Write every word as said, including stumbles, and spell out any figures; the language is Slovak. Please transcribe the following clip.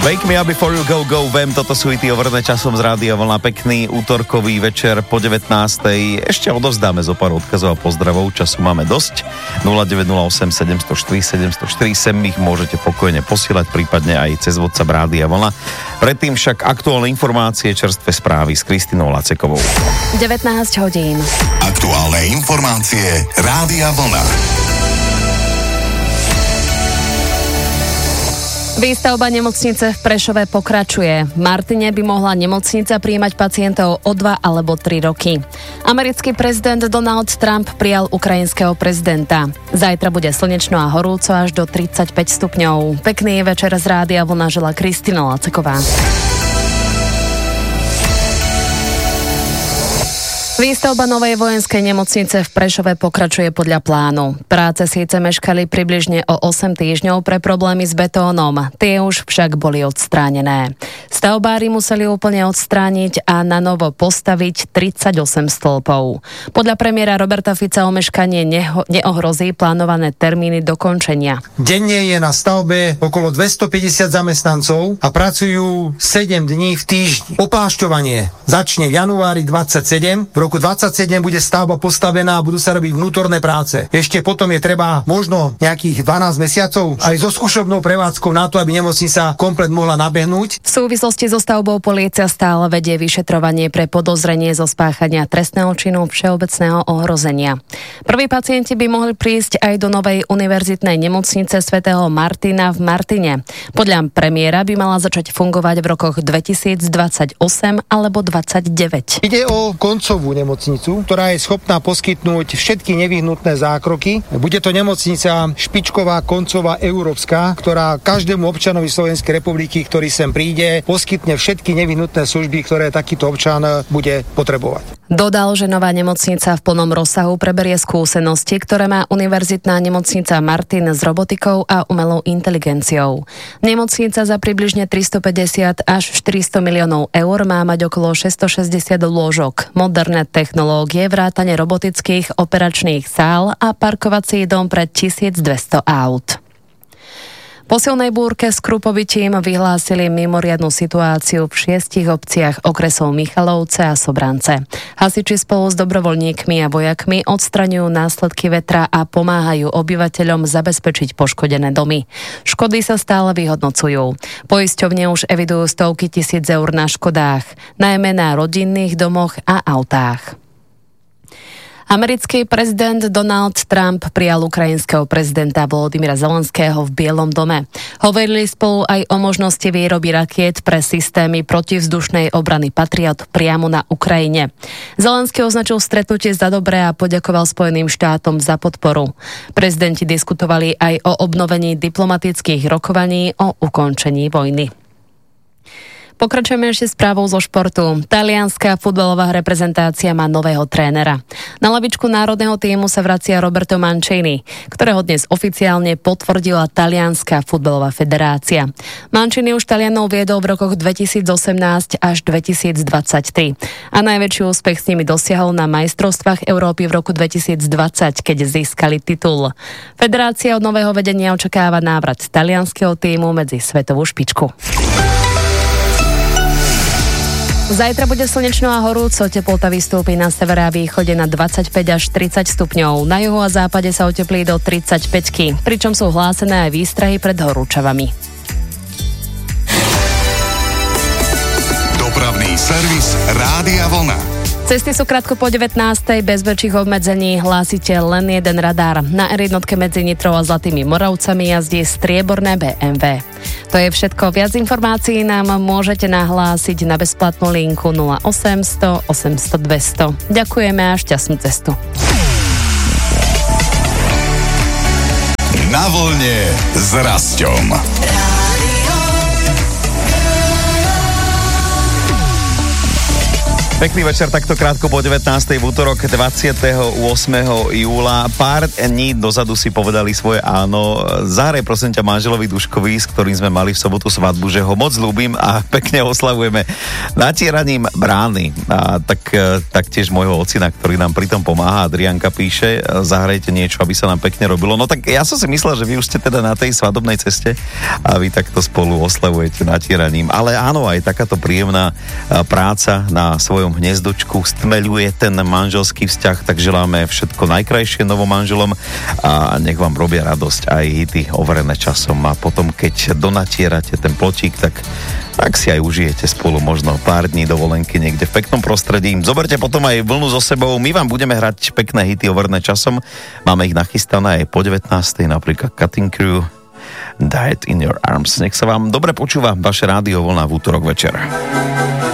Wake me up before you go, go, vem, toto sú hity overné časom z Rádia Vlna. Pekný útorkový večer po devätnástej. Ešte odovzdáme zo pár odkazov a pozdravov, času máme dosť. nula deväť nula osem sedem nula štyri sedem nula štyri, sem ich môžete pokojne posielať, prípadne aj cez WhatsApp Rádia Vlna. Predtým však aktuálne informácie, čerstvé správy s Kristinou Lacekovou. devätnásť hodín. Aktuálne informácie Rádia Vlna. Výstavba nemocnice v Prešove pokračuje. V Martine by mohla nemocnica prijímať pacientov o dva alebo tri roky. Americký prezident Donald Trump prijal ukrajinského prezidenta. Zajtra bude slnečno a horúco až do tridsaťpäť stupňov. Pekný večer z Rádia Vlna želá Kristina Laceková. Výstavba novej vojenskej nemocnice v Prešove pokračuje podľa plánu. Práce síce meškali približne o osem týždňov pre problémy s betónom. Tie už však boli odstránené. Stavbári museli úplne odstrániť a na novo postaviť tridsaťosem stĺpov. Podľa premiéra Roberta Fica omeškanie neho- neohrozí plánované termíny dokončenia. Denne je na stavbe okolo dvestopäťdesiat zamestnancov a pracujú sedem dní v týždni. Oplášťovanie začne v januári dvadsaťsedem. V roku dvadsaťsedem bude stavba postavená a budú sa robiť vnútorné práce. Ešte potom je treba možno nejakých dvanásť mesiacov aj so skúšobnou prevádzkou na to, aby nemocnica komplet mohla nabehnúť. V súvislosti so stavbou polícia stále vedie vyšetrovanie pre podozrenie zo spáchania trestného činu všeobecného ohrozenia. Prví pacienti by mohli prísť aj do novej univerzitnej nemocnice svätého Martina v Martine. Podľa premiéra by mala začať fungovať v rokoch dvetisícdvadsaťosem alebo dvadsaťdeväť. Ide o koncovú nemocnicu, ktorá je schopná poskytnúť všetky nevyhnutné zákroky. Bude to nemocnica špičková, koncová, európska, ktorá každému občanovi Slovenskej republiky, ktorý sem príde, poskytne všetky nevyhnutné služby, ktoré takýto občan bude potrebovať. Dodal, že nová nemocnica v plnom rozsahu preberie skúsenosti, ktoré má univerzitná nemocnica Martin s robotikou a umelou inteligenciou. Nemocnica za približne tristopäťdesiat až štyristo miliónov eur má mať okolo šesťstošesťdesiat lôžok, moderné technológie, vrátane robotických operačných sál a parkovací dom pre tisícdvesto aut. Po silnej búrke s krupovitím vyhlásili mimoriadnu situáciu v šiestich obciach okresov Michalovce a Sobrance. Hasiči spolu s dobrovoľníkmi a vojakmi odstraňujú následky vetra a pomáhajú obyvateľom zabezpečiť poškodené domy. Škody sa stále vyhodnocujú. Poisťovne už evidujú stovky tisíc eur na škodách, najmä na rodinných domoch a autách. Americký prezident Donald Trump prijal ukrajinského prezidenta Volodymyra Zelenského v Bielom dome. Hovorili spolu aj o možnosti výroby rakiet pre systémy protivzdušnej obrany Patriot priamo na Ukrajine. Zelenský označil stretnutie za dobré a poďakoval Spojeným štátom za podporu. Prezidenti diskutovali aj o obnovení diplomatických rokovaní o ukončení vojny. Pokračujeme ešte správou zo športu. Talianska futbalová reprezentácia má nového trénera. Na lavičku národného tímu sa vracia Roberto Mancini, ktorého dnes oficiálne potvrdila Talianska futbalová federácia. Mancini už Talianov viedol v rokoch dvetisícosemnásť až dvetisícdvadsaťtri a najväčší úspech s nimi dosiahol na majstrovstvách Európy v roku dvetisícdvadsať, keď získali titul. Federácia od nového vedenia očakáva návrat talianskeho tímu medzi svetovú špičku. Zajtra bude slnečno a horúco, teplota vystúpi na severe a východe na dvadsaťpäť až tridsať stupňov. Na juhu a západe sa oteplí do tridsaťpäťky, pričom sú hlásené aj výstrahy pred horúčavami. Dopravný servis Rádia Vlna. Cesty sú krátko po devätnástej, bez väčších obmedzení, hlásite len jeden radár. Na er jedna medzi Nitrou a Zlatými Moravcami jazdí strieborné bé em vé. To je všetko. Viac informácií nám môžete nahlásiť na bezplatnú linku nula osem sto osemsto dvesto. Ďakujeme a šťastnú cestu. Na vlne s Rasťom. Pekný večer, takto krátko po devätnástej v útorok dvadsiateho ôsmeho júla. Pár dní dozadu si povedali svoje áno. Zahraj prosím ťa manželovi Duškovi, s ktorým sme mali v sobotu svadbu, že ho moc ľúbim a pekne oslavujeme natieraním brány. A tak, taktiež môjho ocina, ktorý nám pri tom pomáha, Adrianka píše, zahrajte niečo, aby sa nám pekne robilo. No tak ja som si myslel, že vy už ste teda na tej svadobnej ceste a vy takto spolu oslavujete natieraním. Ale áno, aj takáto príjemná práca na svojom hniezdočku stmeľuje ten manželský vzťah, tak želáme všetko najkrajšie novomanželom a nech vám robia radosť aj hity overené časom a potom, keď donatierate ten plotík, tak, tak si aj užijete spolu možno pár dní dovolenky niekde v peknom prostredí. Zoberte potom aj vlnu so sebou, my vám budeme hrať pekné hity overené časom, máme ich nachystané aj po devätnástej, napríklad Cutting Crew, Died in Your Arms. Nech sa vám dobre počúva vaše Rádio Vlna v útorok večer.